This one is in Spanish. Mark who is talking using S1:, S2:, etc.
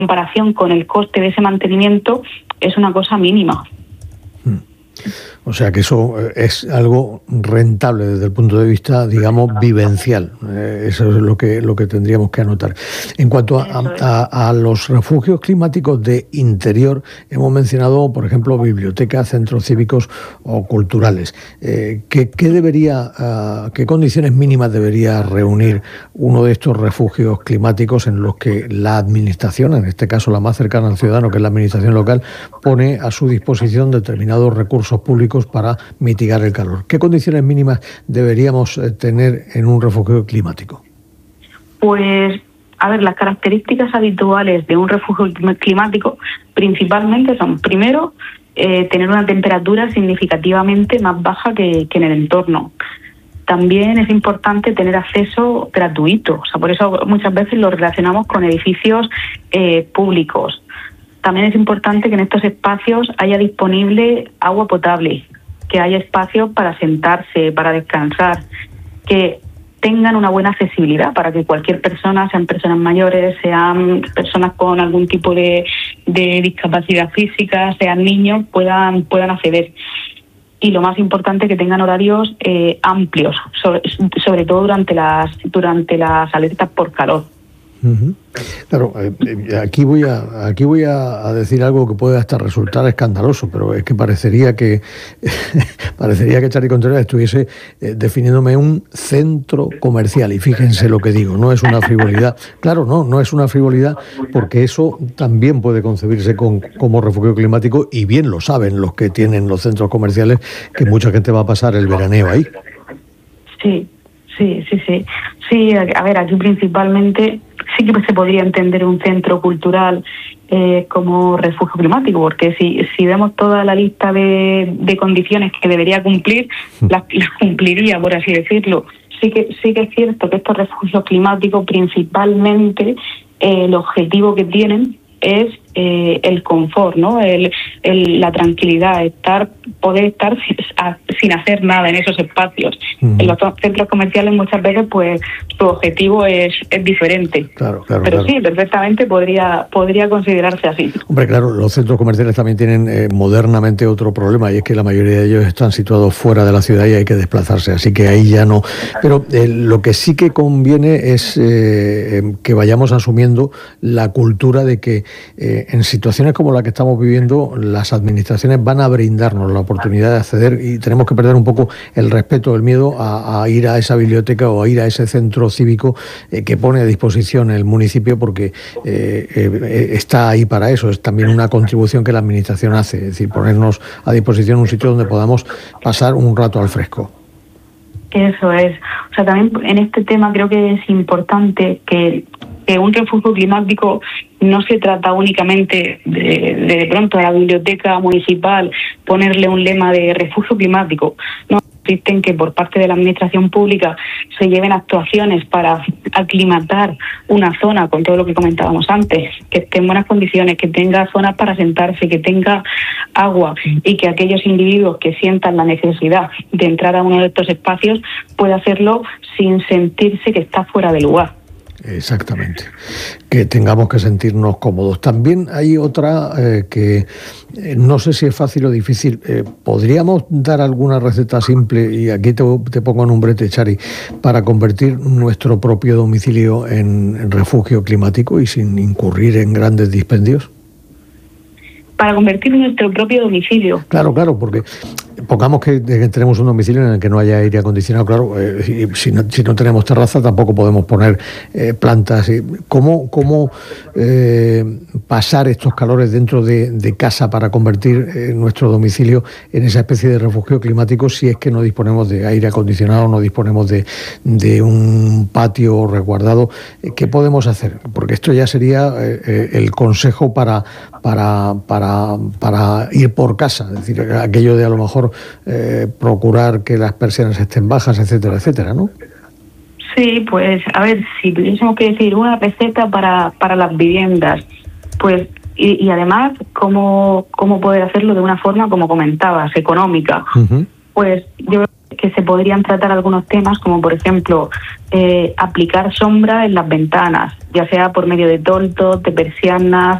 S1: comparación con el coste de ese mantenimiento es una cosa mínima.
S2: O sea que eso es algo rentable desde el punto de vista, digamos, vivencial. Eso es lo que tendríamos que anotar. En cuanto a los refugios climáticos de interior, hemos mencionado, por ejemplo, bibliotecas, centros cívicos o culturales. ¿Qué condiciones mínimas debería reunir uno de estos refugios climáticos en los que la administración, en este caso la más cercana al ciudadano, que es la administración local, pone a su disposición determinados recursos públicos para mitigar el calor? ¿Qué condiciones mínimas deberíamos tener en un refugio climático?
S1: Pues, a ver, las características habituales de un refugio climático principalmente son, primero, tener una temperatura significativamente más baja que en el entorno. También es importante tener acceso gratuito, o sea, por eso muchas veces lo relacionamos con edificios públicos. También es importante que en estos espacios haya disponible agua potable, que haya espacios para sentarse, para descansar, que tengan una buena accesibilidad para que cualquier persona, sean personas mayores, sean personas con algún tipo de discapacidad física, sean niños, puedan acceder. Y lo más importante, que tengan horarios amplios, sobre todo durante las alertas por calor.
S2: Uh-huh. Claro, aquí voy a decir algo que puede hasta resultar escandaloso, pero es que parecería que Chari Contreras estuviese definiéndome un centro comercial, y fíjense lo que digo, no es una frivolidad. Claro, no es una frivolidad, porque eso también puede concebirse como refugio climático, y bien lo saben los que tienen los centros comerciales, que mucha gente va a pasar el veraneo ahí.
S1: Sí, a ver, aquí principalmente sí que se podría entender un centro cultural como refugio climático, porque si vemos toda la lista de condiciones que debería cumplir, las cumpliría, por así decirlo. Sí que es cierto que estos refugios climáticos principalmente el objetivo que tienen es el confort, ¿no? La tranquilidad, poder estar sin hacer nada en esos espacios. En los centros comerciales muchas veces pues su objetivo es diferente.
S2: Claro,
S1: pero sí, perfectamente podría considerarse así.
S2: Hombre, claro, los centros comerciales también tienen modernamente otro problema, y es que la mayoría de ellos están situados fuera de la ciudad y hay que desplazarse, así que ahí ya no. Pero lo que sí que conviene es que vayamos asumiendo la cultura de que en situaciones como la que estamos viviendo, las administraciones van a brindarnos la oportunidad de acceder, y tenemos que perder un poco el respeto, el miedo a ir a esa biblioteca o a ir a ese centro cívico que pone a disposición el municipio, porque está ahí para eso. Es también una contribución que la administración hace, es decir, ponernos a disposición un sitio donde podamos pasar un rato al fresco.
S1: Eso es. O sea, también en este tema creo que es importante que un refugio climático no se trata únicamente de pronto a la biblioteca municipal ponerle un lema de refugio climático. No, existen que por parte de la administración pública se lleven actuaciones para aclimatar una zona con todo lo que comentábamos antes, que esté en buenas condiciones, que tenga zonas para sentarse, que tenga agua, y que aquellos individuos que sientan la necesidad de entrar a uno de estos espacios puedan hacerlo sin sentirse que está fuera de lugar.
S2: Exactamente, que tengamos que sentirnos cómodos. También hay otra que no sé si es fácil o difícil. ¿Podríamos dar alguna receta simple, y aquí te pongo en un brete, Chari, para convertir nuestro propio domicilio en refugio climático y sin incurrir en grandes dispendios?
S1: Para convertir nuestro propio domicilio.
S2: Claro, porque pongamos que tenemos un domicilio en el que no haya aire acondicionado, claro, si no tenemos terraza tampoco podemos poner plantas. ¿Cómo pasar estos calores dentro de casa para convertir nuestro domicilio en esa especie de refugio climático, si es que no disponemos de aire acondicionado, no disponemos de un patio resguardado? ¿Qué podemos hacer? Porque esto ya sería el consejo para ir por casa, es decir, aquello de a lo mejor procurar que las persianas estén bajas, etcétera, ¿no?
S1: Sí, pues a ver, si tuviésemos que decir una receta para las viviendas, pues y además cómo poder hacerlo de una forma, como comentabas, económica, pues yo que se podrían tratar algunos temas, como por ejemplo aplicar sombra en las ventanas, ya sea por medio de toldos, de persianas,